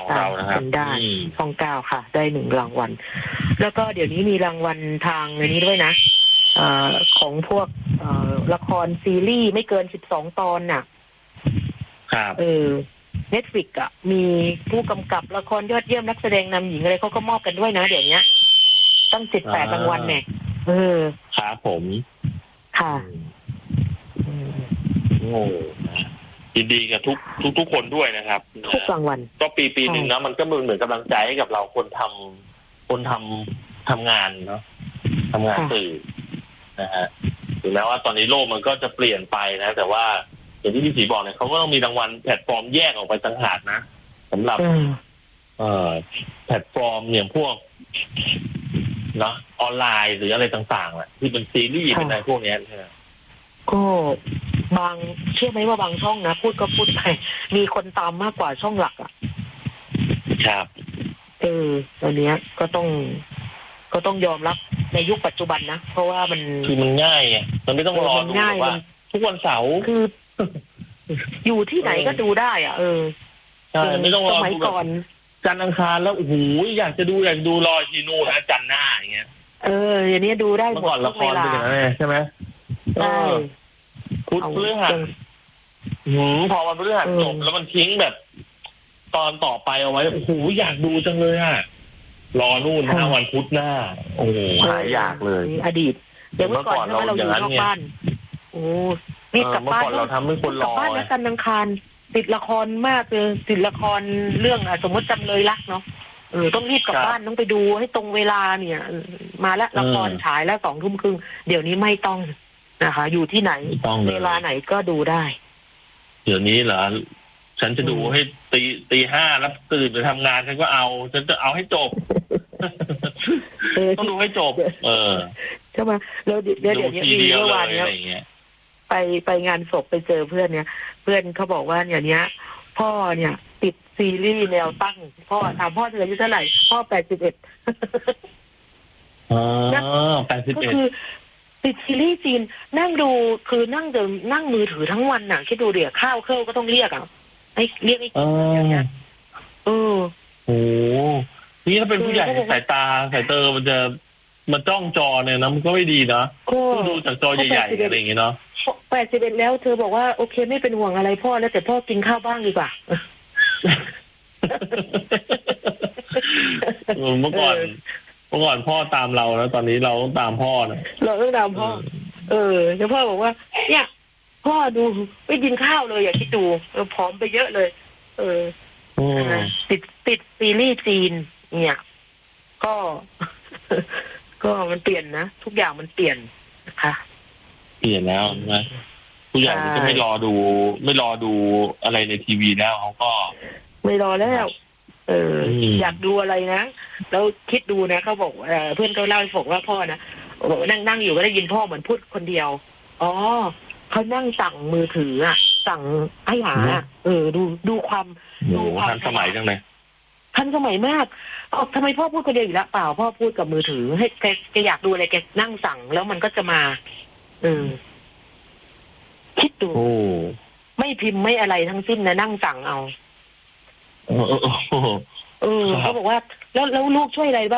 ของเรานะครับได้ช่อง9ค่ะได้1 รางวัลแล้วก็เดี๋ยวนี้มีรางวัลทางในนี้ด้วยนะของพวกละครซีรีส์ไม่เกิน12 ตอนน่ะครับ Netflix อ่ะมีผู้กำกับละครยอดเยี่ยมนักแสดงนำหญิงอะไรเขาก็มอบกันด้วยนะเดี๋ยวนี้ตั้ง18 รางวัลเนี่ยครับผมค่ะโอ้ยินดีกับทุกคนด้วยนะครับทุกรางวัลก็ปีนึงนะมันก็เหมือนกำลังใจให้กับเราคนทำงานเนาะทำงานสื่อนะฮะถึงแม้ว่าตอนนี้โลกมันก็จะเปลี่ยนไปนะแต่ว่าอย่างที่พี่ศรีบอกเนี่ยเขาก็ต้องมีรางวัลแพลตฟอร์มแยกออกไปต่างหากนะสำหรับแพลตฟอร์มอย่างพวกเนาะออนไลน์หรืออะไรต่างๆแหละที่เป็นซีรีส์เป็นอะไรพวกนี้ใช่ไหมก็เชื่อไหมว่าบางช่องนะพูดไปมีคนตามมากกว่าช่องหลักอ่ะครับตอนนี้ก็ต้องยอมรับในยุคปัจจุบันนะเพราะว่ามันคือมันง่ายไงมันไม่ต้องรอดูว่าทุกวันเสาร์คืออยู่ที่ไหนก็ดูได้อ่ะใช่ไม่ต้องรอสมัยก่อนจันทร์อังคารแล้วโอ้โหอยากดูรอทีนู่นนะจันทร์หน้าอย่างเงี้ยอย่างนี้ดูได้หมดทุกเวลาใช่ไหมใช่พุธพฤหัสพอวันพฤหัสจบแล้วมันทิ้งแบบตอนต่อไปเอาไว้โอ้โหอยากดูจังเลยอ่ะรอนู่น5 วันพุธหน้าโอ้โหหายอยากเลยอดีตเดี๋ยวเมื่อก่อนเราอยู่นอกบ้านโอ้รีบกลับบ้านเราทำให้คนรอบ้านนะจันทร์อังคารติดละครมากเลยติดละครเรื่องสมมติจำเลยรักเนาะต้องรีบกลับบ้านต้องไปดูให้ตรงเวลาเนี่ยมาแล้วละครฉายแล้ว20:30นเดี๋ยวนี้ไม่ต้องนะคะอยู่ที่ไหนเวลาไหนก็ดูได้เดี๋ยวนี้เหรอฉันจะดูให้ตี 5แล้วตื่นไปทำงานฉันก็ฉันจะเอาให้จบต้องดูให้จบใช่ไหมแล้วเดี๋ยวนี้มีเมื่อวานเนี้ยไปงานศพไปเจอเพื่อนเนี่ยเพื่อนเขาบอกว่าอย่างเนี้ยพ่อเนี่ยติดซีรีส์แนวตั้งพ่อถามพ่อเธออายุเท่าไหร่พ่อ81ก็คือติดซีรีส์จีนนั่งดูคือนั่งมือถือทั้งวันน่ะคิดดูเดี๋ยวข้าวเครื่องก็ต้องเรียกเรียกอย่างเงี้ยโอ้นี่ถ้าเป็นผู้ใหญ่สายตามันจ้องจอเนี่ยนะมันก็ไม่ดีนะดูจากจอใหญ่ๆอะไรอย่างเงี้ยเนาะ 81แล้วเธอบอกว่าโอเคไม่เป็นห่วงอะไรพ่อแล้วแต่พ่อกินข้าวบ้างดีกว่าเมื่อก่อนพ่อตามเราแล้วตอนนี้เราต้องตามพ่อนะเราต้องตามพ่อแล้วพ่อบอกว่าเนี่ยพ่อดูไม่กินข้าวเลยอย่าคิดดูผอมไปเยอะเลยติดซีรีส์จีนเนี่ยก็มันเปลี่ยนนะทุกอย่างมันเปลี่ยนนะคะเปลี่ยนแล้วนะผู้ใหญ่ก็ไม่รอดูอะไรในทีวีแล้วเขาก็ไม่รอแล้วอยากดูอะไรนะแล้วคิดดูนะเขาบอกเพื่อนเขาเล่าให้ฟังว่าพ่อนะนั่งอยู่ก็ได้ยินพ่อเหมือนพูดคนเดียวเขานั่งสั่งมือถือสั่งให้หาดูความทันสมัยจังเลยทันสมัยมากทำไมพ่อพูดคนเดียวอยู่แล้วเปล่าพ่อพูดกับมือถือให้แกอยากดูอะไรแกนั่งสั่งแล้วมันก็จะมาคิดดูไม่พิมพ์ไม่อะไรทั้งสิ้นนะนั่งสั่งเอาเขาบอกว่าแล้วลูกช่วยอะไรบ้าง